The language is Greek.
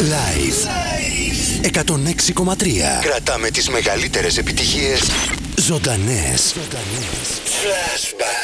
Live 106,3. Κρατάμε τις μεγαλύτερες επιτυχίες ζωντανές. Flashback.